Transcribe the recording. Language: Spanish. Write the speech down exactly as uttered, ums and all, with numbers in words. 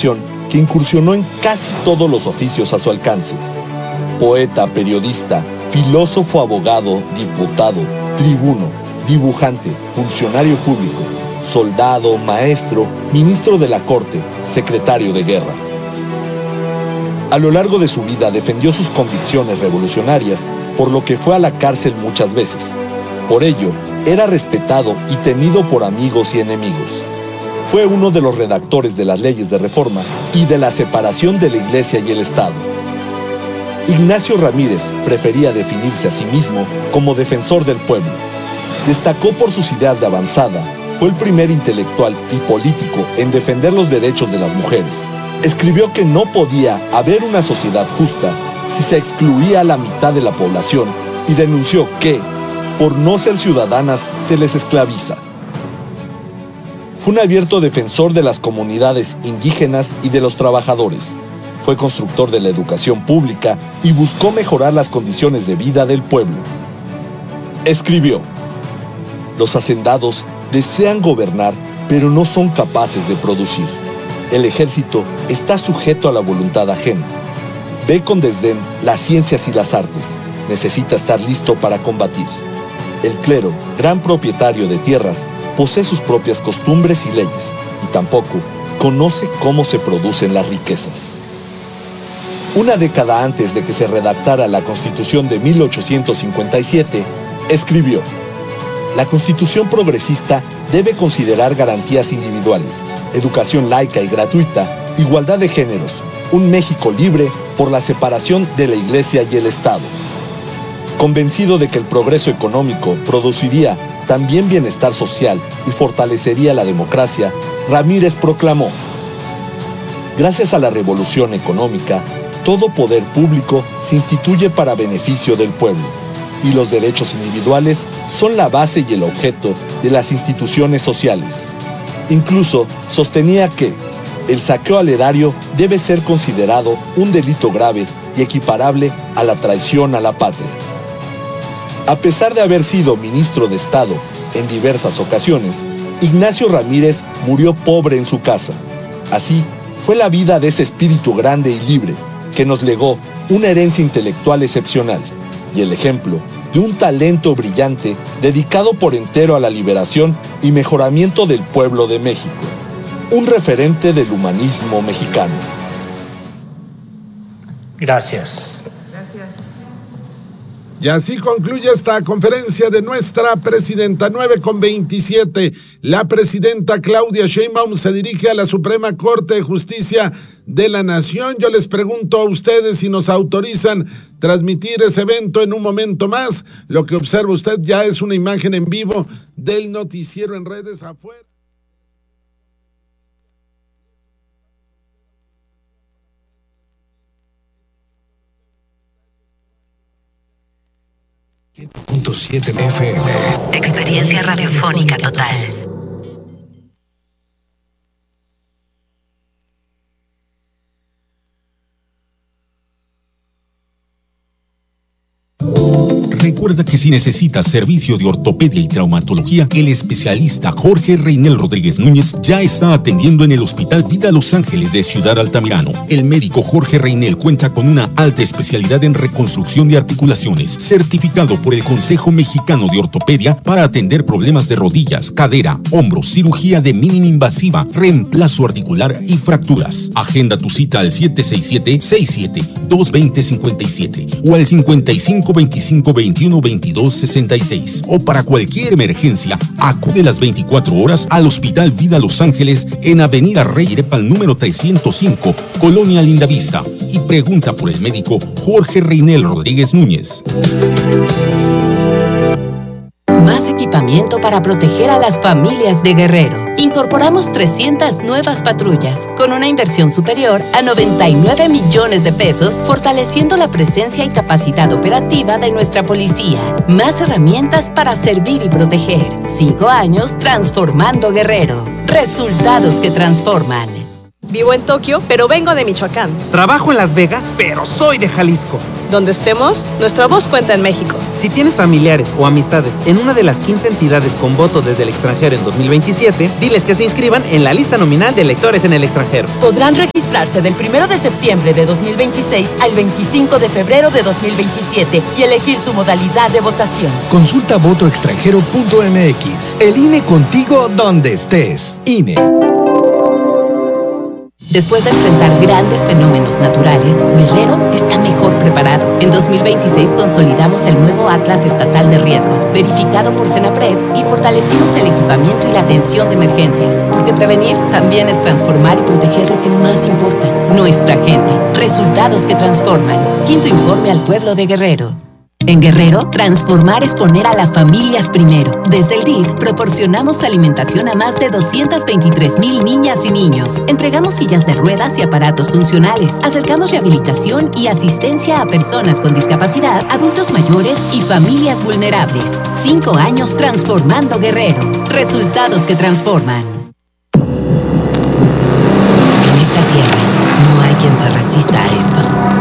profesión que incursionó en casi todos los oficios a su alcance. Poeta, periodista, filósofo, abogado, diputado, tribuno, dibujante, funcionario público, soldado, maestro, ministro de la corte, secretario de guerra. A lo largo de su vida defendió sus convicciones revolucionarias, por lo que fue a la cárcel muchas veces. Por ello, era respetado y temido por amigos y enemigos. Fue uno de los redactores de las leyes de reforma y de la separación de la Iglesia y el Estado. Ignacio Ramírez prefería definirse a sí mismo como defensor del pueblo. Destacó por sus ideas de avanzada, fue el primer intelectual y político en defender los derechos de las mujeres. Escribió que no podía haber una sociedad justa si se excluía a la mitad de la población y denunció que, por no ser ciudadanas, se les esclaviza. Fue un abierto defensor de las comunidades indígenas y de los trabajadores. Fue constructor de la educación pública y buscó mejorar las condiciones de vida del pueblo. Escribió: los hacendados desean gobernar, pero no son capaces de producir. El ejército está sujeto a la voluntad ajena. Ve con desdén las ciencias y las artes. Necesita estar listo para combatir. El clero, gran propietario de tierras, posee sus propias costumbres y leyes, y tampoco conoce cómo se producen las riquezas. Una década antes de que se redactara la Constitución de mil ochocientos cincuenta y siete, escribió: la Constitución progresista debe considerar garantías individuales, educación laica y gratuita, igualdad de géneros, un México libre por la separación de la Iglesia y el Estado. Convencido de que el progreso económico produciría también bienestar social y fortalecería la democracia, Ramírez proclamó: gracias a la revolución económica, todo poder público se instituye para beneficio del pueblo, y los derechos individuales son la base y el objeto de las instituciones sociales. Incluso sostenía que el saqueo al erario debe ser considerado un delito grave y equiparable a la traición a la patria. A pesar de haber sido ministro de Estado en diversas ocasiones, Ignacio Ramírez murió pobre en su casa. Así fue la vida de ese espíritu grande y libre que nos legó una herencia intelectual excepcional y el ejemplo de un talento brillante dedicado por entero a la liberación y mejoramiento del pueblo de México. Un referente del humanismo mexicano. Gracias. Y así concluye esta conferencia de nuestra presidenta. nueve con veintisiete. La presidenta Claudia Sheinbaum se dirige a la Suprema Corte de Justicia de la Nación. Yo les pregunto a ustedes si nos autorizan transmitir ese evento en un momento más. Lo que observa usted ya es una imagen en vivo del noticiero en redes afuera. siete punto siete F M. Experiencia radiofónica total. Recuerda que si necesitas servicio de ortopedia y traumatología, el especialista Jorge Reinel Rodríguez Núñez ya está atendiendo en el Hospital Vida Los Ángeles de Ciudad Altamirano. El médico Jorge Reinel cuenta con una alta especialidad en reconstrucción de articulaciones, certificado por el Consejo Mexicano de Ortopedia para atender problemas de rodillas, cadera, hombros, cirugía de mínima invasiva, reemplazo articular y fracturas. Agenda tu cita al siete seis siete, seis siete dos dos cero cinco siete o al cincuenta y cinco veinticinco veintiuno veintidós sesenta y seis, o para cualquier emergencia acude las veinticuatro horas al Hospital Vida Los Ángeles en Avenida Rey Irepal número trescientos cinco, Colonia Lindavista, y pregunta por el médico Jorge Reinel Rodríguez Núñez. Más equipamiento para proteger a las familias de Guerrero. Incorporamos trescientas nuevas patrullas con una inversión superior a noventa y nueve millones de pesos, fortaleciendo la presencia y capacidad operativa de nuestra policía. Más herramientas para servir y proteger. Cinco años transformando Guerrero. Resultados que transforman. Vivo en Tokio, pero vengo de Michoacán. Trabajo en Las Vegas, pero soy de Jalisco. Donde estemos, nuestra voz cuenta en México. Si tienes familiares o amistades en una de las quince entidades con voto desde el extranjero en dos mil veintisiete, diles que se inscriban en la lista nominal de electores en el extranjero. Podrán registrarse del primero de septiembre de dos mil veintiséis al veinticinco de febrero de dos mil veintisiete y elegir su modalidad de votación. Consulta voto extranjero punto m x. El I N E contigo donde estés. I N E. Después de enfrentar grandes fenómenos naturales, Guerrero está mejor preparado. En dos mil veintiséis consolidamos el nuevo Atlas Estatal de Riesgos, verificado por Senapred, y fortalecimos el equipamiento y la atención de emergencias. Porque prevenir también es transformar y proteger lo que más importa, nuestra gente. Resultados que transforman. Quinto informe al pueblo de Guerrero. En Guerrero, transformar es poner a las familias primero. Desde el D I F, proporcionamos alimentación a más de doscientas veintitrés mil niñas y niños. Entregamos sillas de ruedas y aparatos funcionales. Acercamos rehabilitación y asistencia a personas con discapacidad, adultos mayores y familias vulnerables. Cinco años transformando Guerrero. Resultados que transforman. En esta tierra, no hay quien se resista a esto.